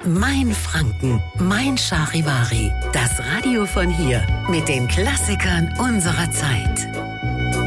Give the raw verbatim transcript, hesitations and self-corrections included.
Mein Franken, mein Charivari. Das Radio von hier mit den Klassikern unserer Zeit.